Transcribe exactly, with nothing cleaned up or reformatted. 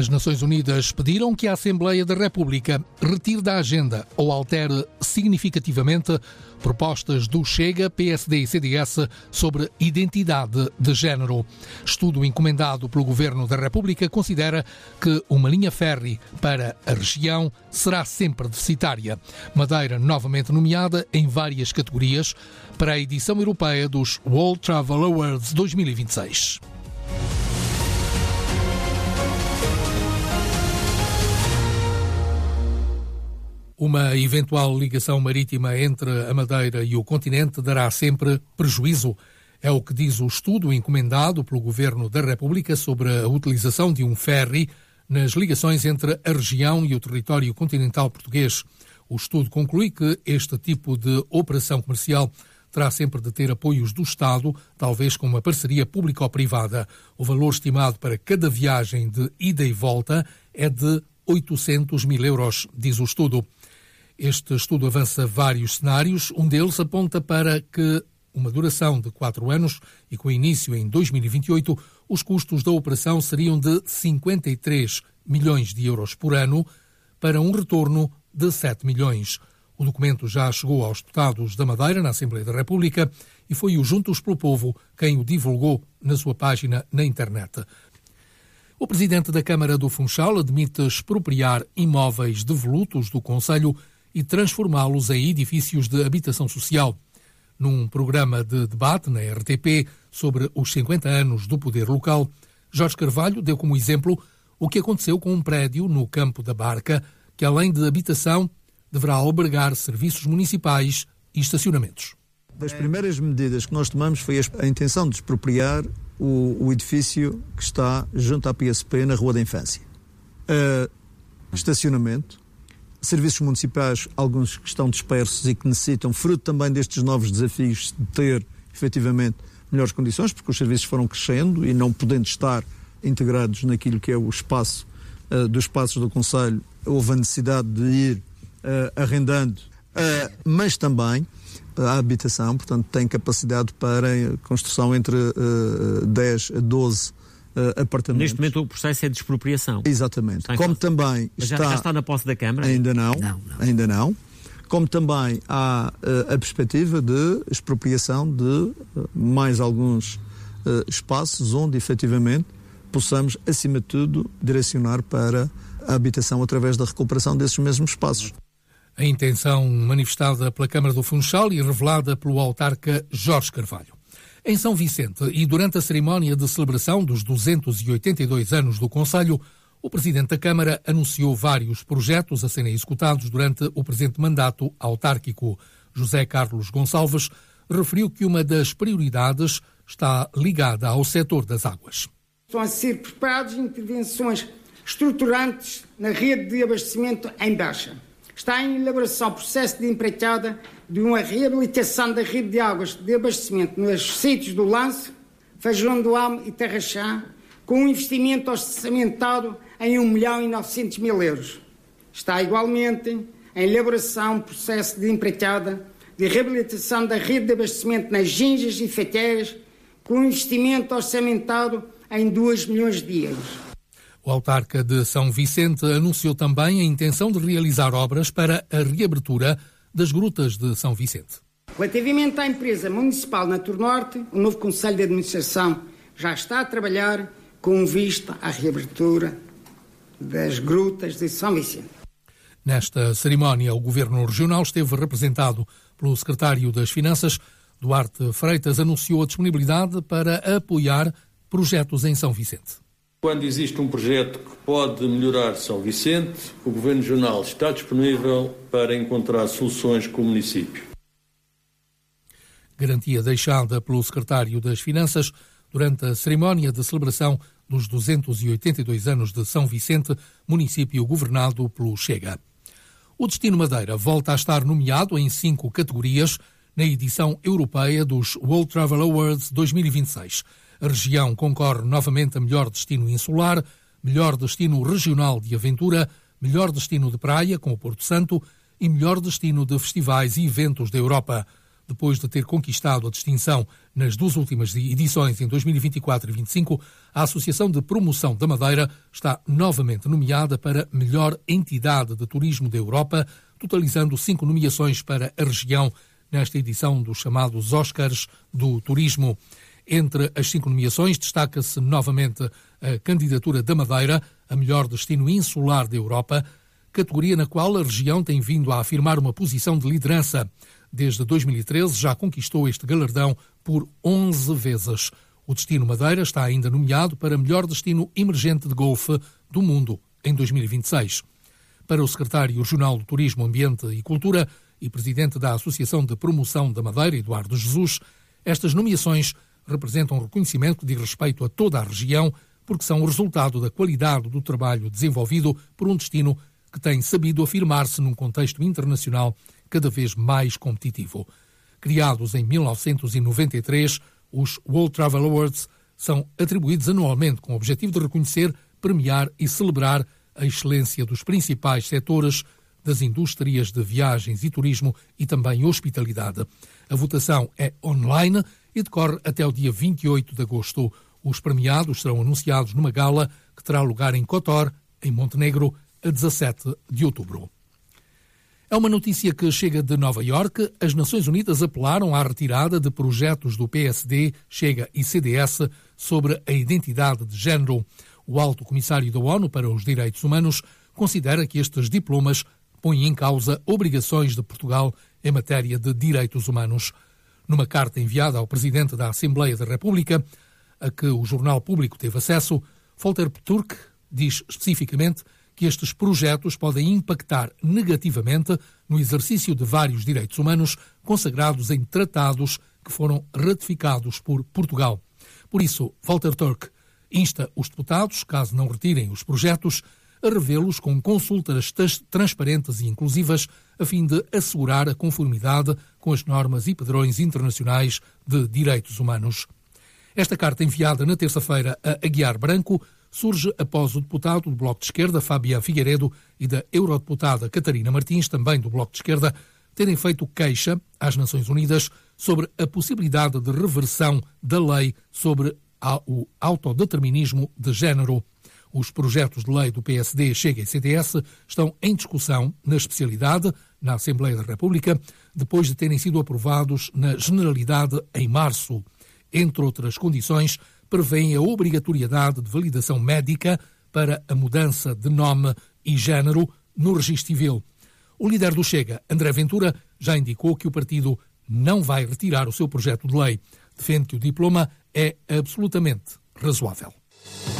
As Nações Unidas pediram que a Assembleia da República retire da agenda ou altere significativamente propostas do Chega, P S D e C D S sobre identidade de género. Estudo encomendado pelo Governo da República considera que uma linha férri para a região será sempre deficitária. Madeira novamente nomeada em várias categorias para a edição europeia dos World Travel Awards dois mil e vinte e seis. Uma eventual ligação marítima entre a Madeira e o continente dará sempre prejuízo. É o que diz o estudo encomendado pelo Governo da República sobre a utilização de um ferry nas ligações entre a região e o território continental português. O estudo conclui que este tipo de operação comercial terá sempre de ter apoios do Estado, talvez com uma parceria público-privada. O valor estimado para cada viagem de ida e volta é de oitocentos mil euros, diz o estudo. Este estudo avança vários cenários. Um deles aponta para que uma duração de quatro anos e com início em dois mil e vinte e oito, os custos da operação seriam de cinquenta e três milhões de euros por ano para um retorno de sete milhões. O documento já chegou aos deputados da Madeira na Assembleia da República e foi o Juntos pelo Povo quem o divulgou na sua página na internet. O presidente da Câmara do Funchal admite expropriar imóveis devolutos do concelho e transformá-los em edifícios de habitação social. Num programa de debate na R T P sobre os cinquenta anos do poder local, Jorge Carvalho deu como exemplo o que aconteceu com um prédio no Campo da Barca, que além de habitação, deverá albergar serviços municipais e estacionamentos. Das primeiras medidas que nós tomamos foi a intenção de expropriar o, o edifício que está junto à P S P na Rua da Infância. Uh, estacionamento, serviços municipais, alguns que estão dispersos e que necessitam, fruto também destes novos desafios, de ter, efetivamente, melhores condições, porque os serviços foram crescendo e não podendo estar integrados naquilo que é o espaço uh, dos espaços do Conselho, houve a necessidade de ir uh, arrendando, uh, mas também a habitação, portanto, tem capacidade para construção entre uh, dez a doze uh, apartamentos. Neste momento o processo é de expropriação. Exatamente. Como também já, está... já está na posse da Câmara? Ainda não, não, não. ainda não. Como também há uh, a perspectiva de expropriação de uh, mais alguns uh, espaços onde, efetivamente, possamos, acima de tudo, direcionar para a habitação através da recuperação desses mesmos espaços. A intenção manifestada pela Câmara do Funchal e revelada pelo autarca Jorge Carvalho. Em São Vicente e durante a cerimónia de celebração dos duzentos e oitenta e dois anos do Conselho, o Presidente da Câmara anunciou vários projetos a serem executados durante o presente mandato autárquico. José Carlos Gonçalves referiu que uma das prioridades está ligada ao setor das águas. Estão a ser preparadas intervenções estruturantes na rede de abastecimento em baixa. Está em elaboração o processo de empreitada de uma reabilitação da rede de águas de abastecimento nos sítios do Lance, Feijão do Almo e Terra Chá, com um investimento orçamentado em um milhão e novecentos mil euros. Está igualmente em elaboração o processo de empreitada de reabilitação da rede de abastecimento nas Ginjas e Feteiras, com um investimento orçamentado em dois milhões de euros. O autarca de São Vicente anunciou também a intenção de realizar obras para a reabertura das grutas de São Vicente. Relativamente à empresa municipal Natur Norte, o novo Conselho de Administração já está a trabalhar com vista à reabertura das grutas de São Vicente. Nesta cerimónia, o Governo Regional esteve representado pelo Secretário das Finanças. Duarte Freitas anunciou a disponibilidade para apoiar projetos em São Vicente. Quando existe um projeto que pode melhorar São Vicente, o Governo Regional está disponível para encontrar soluções com o município. Garantia deixada pelo Secretário das Finanças durante a cerimónia de celebração dos duzentos e oitenta e dois anos de São Vicente, município governado pelo Chega. O Destino Madeira volta a estar nomeado em cinco categorias na edição europeia dos World Travel Awards dois mil e vinte e seis. A região concorre novamente a melhor destino insular, melhor destino regional de aventura, melhor destino de praia, com o Porto Santo, e melhor destino de festivais e eventos da Europa. Depois de ter conquistado a distinção nas duas últimas edições, em dois mil e vinte e quatro e dois mil e vinte e cinco, a Associação de Promoção da Madeira está novamente nomeada para Melhor Entidade de Turismo da Europa, totalizando cinco nomeações para a região nesta edição dos chamados Oscars do Turismo. Entre as cinco nomeações destaca-se novamente a candidatura da Madeira a melhor destino insular da Europa, categoria na qual a região tem vindo a afirmar uma posição de liderança. Desde dois mil e treze já conquistou este galardão por onze vezes. O destino Madeira está ainda nomeado para melhor destino emergente de golfe do mundo em dois mil e vinte e seis. Para o secretário regional do Turismo, Ambiente e Cultura e presidente da Associação de Promoção da Madeira, Eduardo Jesus, estas nomeações representam um reconhecimento que diz respeito a toda a região, porque são o resultado da qualidade do trabalho desenvolvido por um destino que tem sabido afirmar-se num contexto internacional cada vez mais competitivo. Criados em mil novecentos e noventa e três, os World Travel Awards são atribuídos anualmente com o objetivo de reconhecer, premiar e celebrar a excelência dos principais setores das indústrias de viagens e turismo e também hospitalidade. A votação é online e decorre até o dia vinte e oito de agosto. Os premiados serão anunciados numa gala que terá lugar em Kotor, em Montenegro, a dezassete de outubro. É uma notícia que chega de Nova Iorque. As Nações Unidas apelaram à retirada de projetos do P S D, Chega e C D S sobre a identidade de género. O Alto Comissário da ONU para os Direitos Humanos considera que estes diplomas põem em causa obrigações de Portugal em matéria de direitos humanos. Numa carta enviada ao Presidente da Assembleia da República, a que o Jornal Público teve acesso, Volker Turk diz especificamente que estes projetos podem impactar negativamente no exercício de vários direitos humanos consagrados em tratados que foram ratificados por Portugal. Por isso, Volker Turk insta os deputados, caso não retirem os projetos, a revê-los com consultas transparentes e inclusivas a fim de assegurar a conformidade com as normas e padrões internacionais de direitos humanos. Esta carta enviada na terça-feira a Aguiar Branco surge após o deputado do Bloco de Esquerda, Fabián Figueiredo, e da eurodeputada Catarina Martins, também do Bloco de Esquerda, terem feito queixa às Nações Unidas sobre a possibilidade de reversão da lei sobre o autodeterminismo de género. Os projetos de lei do P S D, Chega e C D S estão em discussão na especialidade, na Assembleia da República, depois de terem sido aprovados na generalidade em março. Entre outras condições, prevêem a obrigatoriedade de validação médica para a mudança de nome e género no registro civil. O líder do Chega, André Ventura, já indicou que o partido não vai retirar o seu projeto de lei. Defende que o diploma é absolutamente razoável.